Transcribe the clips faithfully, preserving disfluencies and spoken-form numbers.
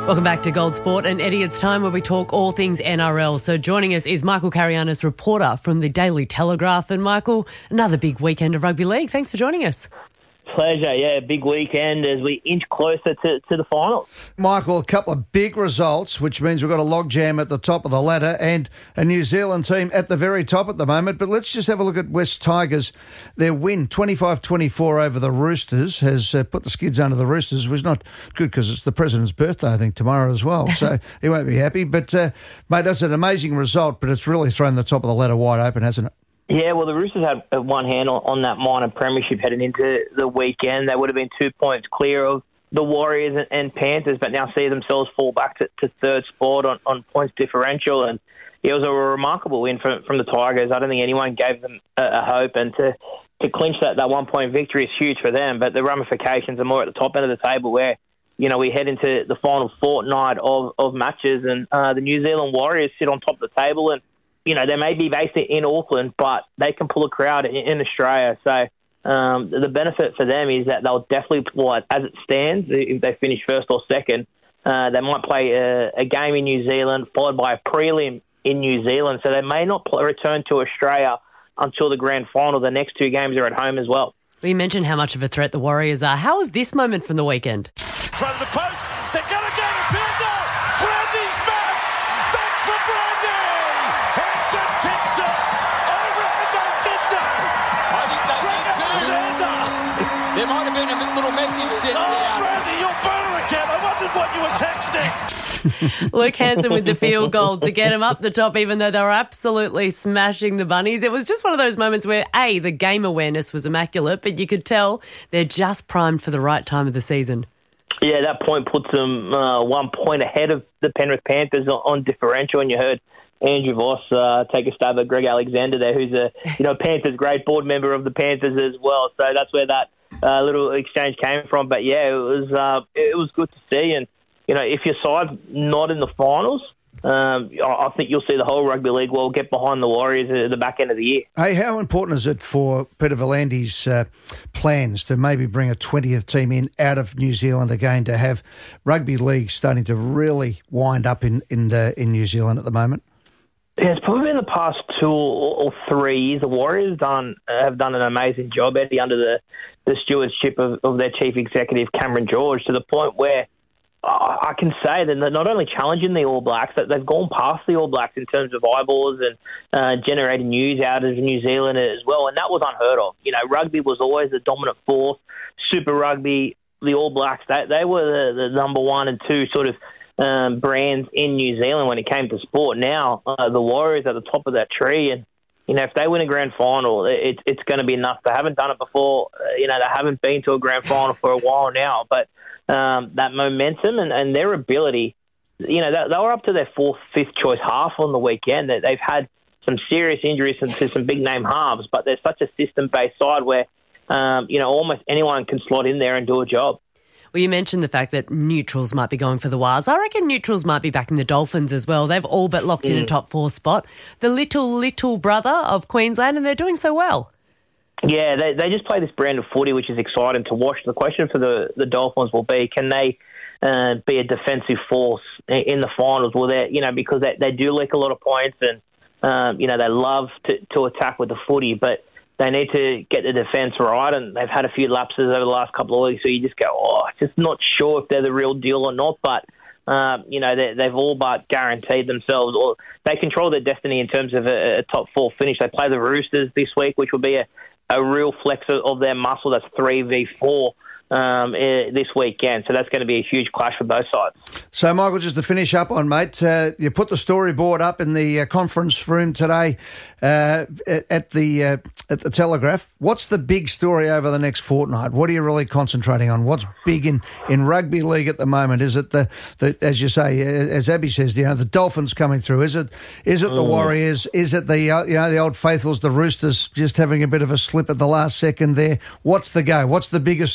Welcome back to Gold Sport. And Eddie, it's time where we talk all things N R L. So joining us is Michael Carianis, reporter from the Daily Telegraph. And Michael, another big weekend of rugby league. Thanks for joining us. Pleasure, yeah, big weekend as we inch closer to, to the finals. Michael, a couple of big results, which means we've got a logjam at the top of the ladder and a New Zealand team at the very top at the moment. But let's just have a look at West Tigers. Their win, twenty-five twenty-four over the Roosters, has uh, put the skids under the Roosters. It was not good because it's the President's birthday, I think, tomorrow as well. So he won't be happy. But, uh, mate, that's an amazing result, but it's really thrown the top of the ladder wide open, hasn't it? Yeah, well, the Roosters had one hand on, on that minor premiership heading into the weekend. They would have been two points clear of the Warriors and, and Panthers, but now see themselves fall back to, to third spot on, on points differential. And it was a remarkable win from, from the Tigers. I don't think anyone gave them a, a hope, and to, to clinch that, that one-point victory is huge for them. But the ramifications are more at the top end of the table where, you know, we head into the final fortnight of, of matches, and uh, the New Zealand Warriors sit on top of the table, and you know, they may be based in Auckland, but they can pull a crowd in, in Australia. So um, the benefit for them is that they'll definitely, well, as it stands, if they finish first or second, uh, they might play a, a game in New Zealand followed by a prelim in New Zealand. So they may not play, return to Australia until the grand final. The next two games are at home as well. We mentioned how much of a threat the Warriors are. How was this moment from the weekend? Front of the post, they're going to get a field goal. Brandy's maths. Thanks for Brandy. Hanson kicks it. I reckon they did that. I think they did too. There might have been a little message sent Oh, out. Brandy, your burner account. I wondered what you were texting. Luke Hanson with the field goal to get him up the top, even though they were absolutely smashing the Bunnies. It was just one of those moments where, A, the game awareness was immaculate, but you could tell they're just primed for the right time of the season. Yeah, that point puts them uh, one point ahead of the Penrith Panthers on, on differential, and you heard Andrew Voss uh, take a stab at Greg Alexander there, who's a you know Panthers great board member of the Panthers as well. So that's where that uh, little exchange came from. But yeah, it was uh, it was good to see, and you know if your side's not in the finals, um, I think you'll see the whole rugby league well get behind the Warriors at the back end of the year. Hey, how important is it for Peter Volandi's uh, plans to maybe bring a twentieth team in out of New Zealand again, to have rugby league starting to really wind up in in, the, in New Zealand at the moment? Yeah, it's probably been the past two or three years. The Warriors done have done an amazing job, Eddie, under the, the stewardship of, of their chief executive, Cameron George, to the point where I can say that they're not only challenging the All Blacks, that they've gone past the All Blacks in terms of eyeballs and uh, generating news out of New Zealand as well, and that was unheard of. You know, rugby was always the dominant force. Super Rugby, the All Blacks, they, they were the, the number one and two sort of um, brands in New Zealand when it came to sport. Now, uh, the Warriors are at the top of that tree, and you know, if they win a grand final, it, it's going to be enough. They haven't done it before. Uh, you know, they haven't been to a grand final for a while now, but Um, that momentum and, and their ability, you know, they, they were up to their fourth, fifth choice half on the weekend. That they've had some serious injuries to some big name halves, but they're such a system based side where, um, you know, almost anyone can slot in there and do a job. Well, you mentioned the fact that neutrals might be going for the Wars. I reckon neutrals might be backing the Dolphins as well. They've all but locked mm. in a top four spot. The little, little brother of Queensland, and they're doing so well. Yeah, they they just play this brand of footy, which is exciting to watch. The question for the, the Dolphins will be, can they uh, be a defensive force in the finals? Well, they you know because they, they do leak a lot of points, and um, you know they love to, to attack with the footy, but they need to get the defence right, and they've had a few lapses over the last couple of weeks, so you just go, oh, just not sure if they're the real deal or not, but um, you know they, they've all but guaranteed themselves, or they control their destiny in terms of a, a top four finish. They play the Roosters this week, which will be a a real flex of their muscle. That's three v four um, this weekend. So that's going to be a huge clash for both sides. So, Michael, just to finish up on, mate, uh, you put the storyboard up in the uh, conference room today uh, at the uh, at the Telegraph. What's the big story over the next fortnight? What are you really concentrating on? What's big in, in rugby league at the moment? Is it the, the as you say, as Abby says, you know, the Dolphins coming through? Is it is it the mm. Warriors? Is it the uh, you know the old faithfuls, the Roosters, just having a bit of a slip at the last second there? What's the go? What's the bigger story?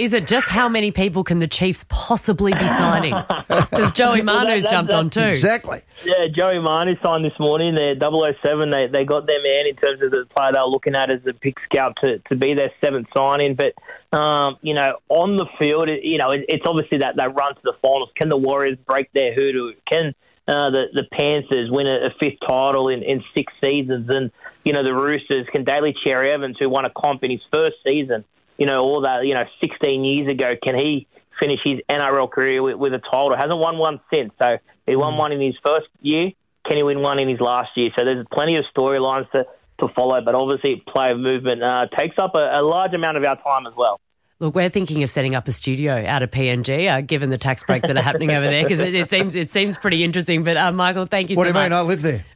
is it just how many people can the Chiefs possibly be signing? Because Joey Manu's that- jumped that- on too. Exactly. Yeah, Joey Manu signed this morning. They're double oh seven. They they got their man in terms of the player they were looking at as the pick scout to, to be their seventh signing. But, um, you know, on the field, it, you know, it, it's obviously that, that run to the finals. Can the Warriors break their hoodoo? Can uh, the, the Panthers win a, a fifth title in, in six seasons? And, you know, the Roosters, can Daly Cherry Evans, who won a comp in his first season, you know, all that, you know, sixteen years ago, can he finish his N R L career with, with a title? Hasn't won one since. So he won one in his first year. Can he win one in his last year? So there's plenty of storylines to, to follow, but obviously play of movement uh, takes up a, a large amount of our time as well. Look, we're thinking of setting up a studio out of P N G, uh, given the tax breaks that are happening over there, because it, it seems it seems pretty interesting. But uh, Michael, thank you What so do you much. mean? I live there.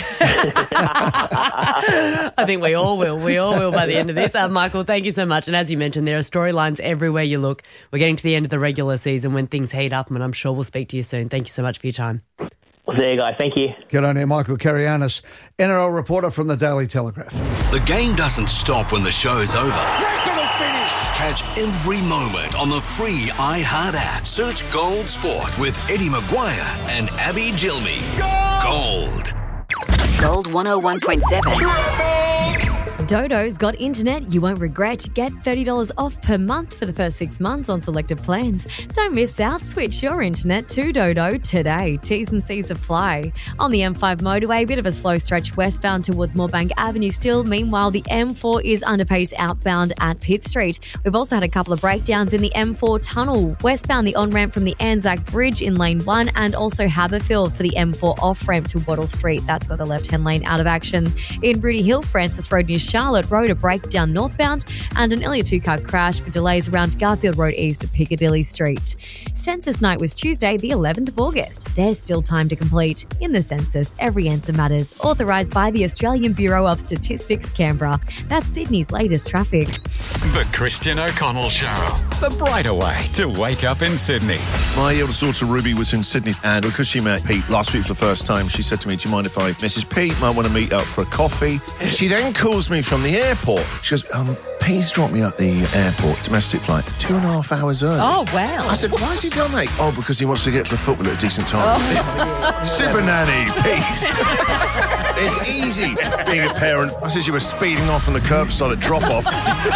I think we all will. We all will by the end of this. Uh, Michael, thank you so much. And as you mentioned, there are storylines everywhere you look. We're getting to the end of the regular season when things heat up, and I'm sure we'll speak to you soon. Thank you so much for your time. Well, there you go. Thank you. Good on you, Michael Karianis, N R L reporter from the Daily Telegraph. The game doesn't stop when the show's over. Catch every moment on the free iHeart app. Search Gold Sport with Eddie Maguire and Abby Gilmy. Gold. Gold one oh one point seven. Dodo's got internet you won't regret. Get thirty dollars off per month for the first six months on selected plans. Don't miss out. Switch your internet to Dodo today. T's and C's apply. On the M five motorway, a bit of a slow stretch westbound towards Moorebank Avenue still. Meanwhile, the M four is under pace outbound at Pitt Street. We've also had a couple of breakdowns in the M four tunnel. Westbound, the on-ramp from the Anzac Bridge in lane one, and also Haberfield for the M four off-ramp to Wattle Street. That's where the left-hand lane out of action. In Broody Hill, Francis Road near Charlotte Road, a breakdown northbound, and an earlier two-car crash with delays around Garfield Road East of Piccadilly Street. Census night was Tuesday, the eleventh of August. There's still time to complete. In the census, every answer matters. Authorised by the Australian Bureau of Statistics, Canberra. That's Sydney's latest traffic. The Christian O'Connell Show. The brighter way to wake up in Sydney. My eldest daughter Ruby was in Sydney, and because she met Pete last week for the first time, she said to me, do you mind if I message Pete? Might want to meet up for a coffee. She then calls me from the airport. She goes, um, Pete's dropped me at the airport, domestic flight, two and a half hours early. Oh, wow. I said, why has he done that? Oh, because he wants to get to the football at a decent time. Oh. Super nanny, Pete. It's easy being a parent. I said you were speeding off on the curbside at drop-off.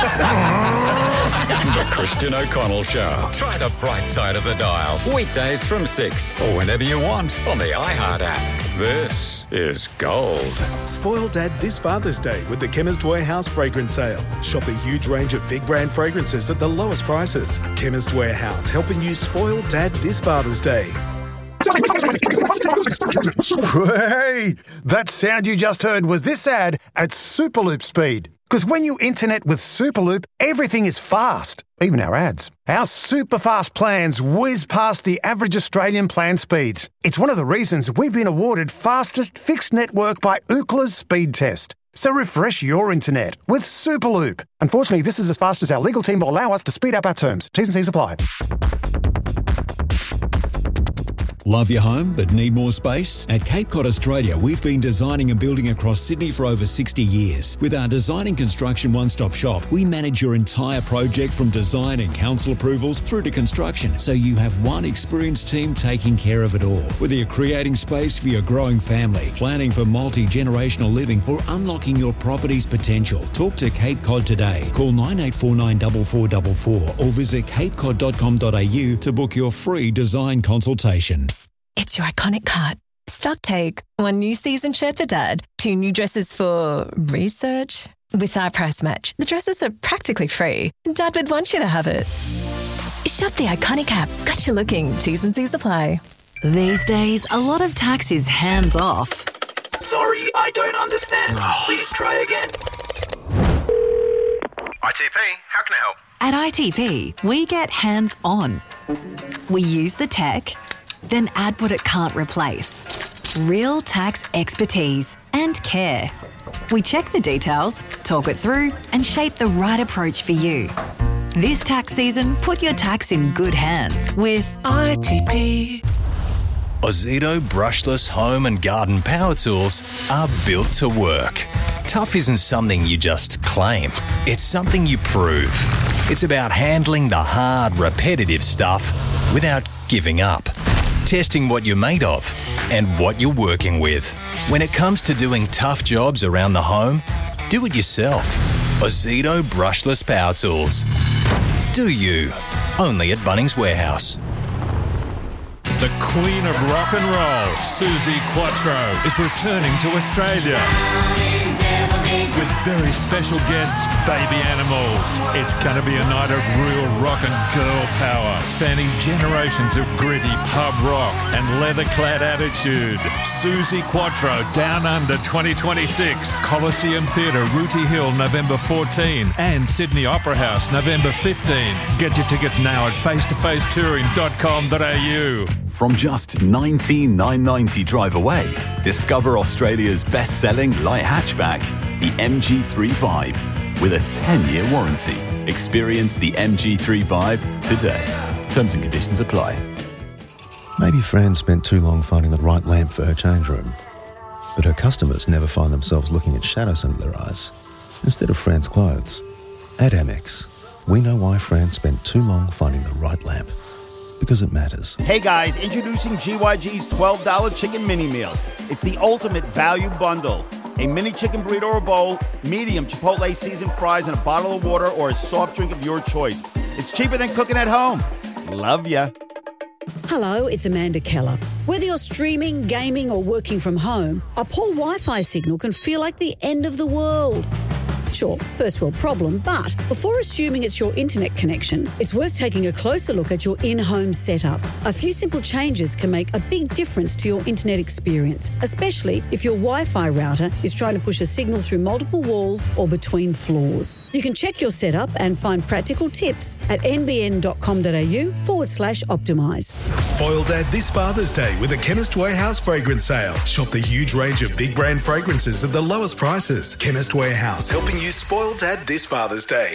The Christian O'Connell Show. Try the bright side of the dial. Weekdays from six or whenever you want on the iHeart app. This is Gold. Spoil Dad this Father's Day with the Chemist Warehouse fragrance sale. Shop a huge range of big brand fragrances at the lowest prices. Chemist Warehouse, helping you spoil Dad this Father's Day. Hey, that sound you just heard was this ad at Superloop speed. Because when you internet with Superloop, everything is fast, even our ads. Our super fast plans whiz past the average Australian plan speeds. It's one of the reasons we've been awarded fastest fixed network by Ookla's speed test. So refresh your internet with Superloop. Unfortunately, this is as fast as our legal team will allow us to speed up our terms. T's and C's apply. Love your home but need more space? At Cape Cod Australia, we've been designing and building across Sydney for over sixty years. With our design and construction one-stop shop, we manage your entire project from design and council approvals through to construction, so you have one experienced team taking care of it all. Whether you're creating space for your growing family, planning for multi-generational living, or unlocking your property's potential, talk to Cape Cod today. Call nine eight four nine four four four four or visit cape cod dot com dot a u to book your free design consultation. It's your iconic cut. Stock take. One new season shirt for Dad. Two new dresses for research. With our price match, the dresses are practically free. Dad would want you to have it. Shop the iconic app. Got you looking. T's and C's apply. These days, a lot of tax is hands off. Sorry, I don't understand. Please try again. I T P, how can I help? At I T P, we get hands on. We use the tech, then add what it can't replace. Real tax expertise and care. We check the details, talk it through, and shape the right approach for you. This tax season, put your tax in good hands with I T P. Ozito brushless home and garden power tools are built to work. Tough isn't something you just claim, it's something you prove. It's about handling the hard, repetitive stuff without giving up. Testing what you're made of and what you're working with. When it comes to doing tough jobs around the home, do it yourself. Ozito Brushless Power Tools. Do you? Only at Bunnings Warehouse. The Queen of Rock and Roll, Suzi Quatro, is returning to Australia with very special guests, Baby Animals. It's going to be a night of real rock and girl power, spanning generations of gritty pub rock and leather-clad attitude. Suzi Quatro, Down Under twenty twenty-six, Coliseum Theatre, Rooty Hill, November fourteenth, and Sydney Opera House, November fifteenth. Get your tickets now at face to face touring dot com dot a u. From just nineteen thousand nine hundred ninety drive away, discover Australia's best-selling light hatchback, the M G three Vibe, with a ten-year warranty. Experience the M G three Vibe today. Terms and conditions apply. Maybe Fran spent too long finding the right lamp for her change room, but her customers never find themselves looking at shadows under their eyes instead of Fran's clothes. At Amex, we know why Fran spent too long finding the right lamp. Because it matters. Hey guys, introducing G Y G's twelve dollars Chicken Mini Meal. It's the ultimate value bundle. A mini chicken burrito or bowl, medium Chipotle seasoned fries, and a bottle of water or a soft drink of your choice. It's cheaper than cooking at home. Love ya. Hello, it's Amanda Keller. Whether you're streaming, gaming, or working from home, a poor Wi-Fi signal can feel like the end of the world. Sure, first world problem, but before assuming it's your internet connection, it's worth taking a closer look at your in-home setup. A few simple changes can make a big difference to your internet experience, especially if your Wi-Fi router is trying to push a signal through multiple walls or between floors. You can check your setup and find practical tips at nbn.com.au forward slash optimise. Spoil Dad this Father's Day with a Chemist Warehouse fragrance sale. Shop the huge range of big brand fragrances at the lowest prices. Chemist Warehouse, helping you spoil Dad this Father's Day.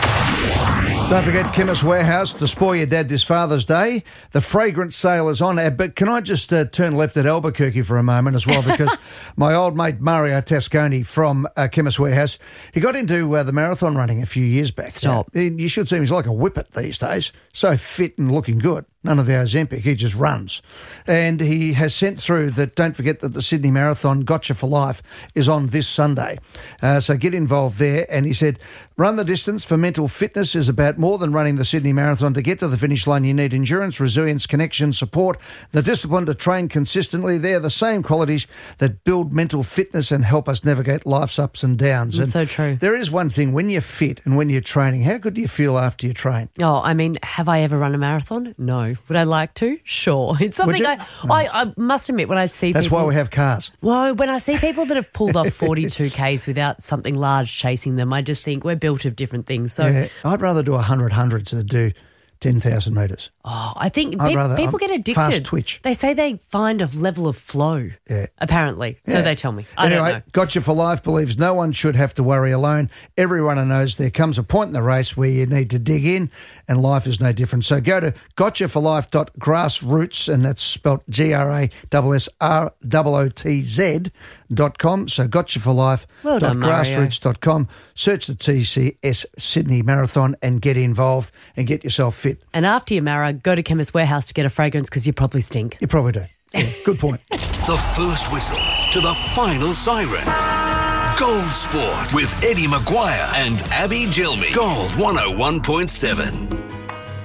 Don't forget Chemist Warehouse to spoil your dad this Father's Day. The fragrance sale is on. But can I just uh, turn left at Albuquerque for a moment as well? Because my old mate Mario Tasconi from uh, Chemist Warehouse, he got into uh, the marathon running a few years back. Stop. Uh, you should see him. He's like a whippet these days. So fit and looking good. None of the Ozempic. He just runs. And he has sent through that, don't forget that the Sydney Marathon Gotcha for Life is on this Sunday. Uh, so get involved there. And he said, run the distance for mental fitness is about more than running the Sydney Marathon. To get to the finish line, you need endurance, resilience, connection, support, the discipline to train consistently. They're the same qualities that build mental fitness and help us navigate life's ups and downs. That's and so true. There is one thing, when you're fit and when you're training, how good do you feel after you train? Oh, I mean, have I ever run a marathon? No. Would I like to? Sure. It's something I, No. I, I must admit when I see That's people... why we have cars. Well, when I see people that have pulled off forty-two kays without something large chasing them, I just think we're built of different things. So Yeah, I'd rather do one hundred hundreds than do ten thousand metres. Oh, I think I'd pe- rather- people I'm get addicted. fast twitch. They say they find a level of flow, Yeah. apparently. So Yeah. they tell me. I anyway, don't know. Gotcha for Life believes no one should have to worry alone. Everyone knows there comes a point in the race where you need to dig in, and life is no different. So go to gotcha for life dot grassroots, and that's spelled G R A S S R O O T Z dot com. So gotcha for life Well dot done, Mario. grassroots dot com. Search the T C S Sydney Marathon and get involved and get yourself fit. And after you marry, go to Chemist Warehouse to get a fragrance because you probably stink. You probably do. Yeah, good point. The first whistle to the final siren. Gold Sport with Eddie Maguire and Abby Gilmy. Gold one oh one point seven.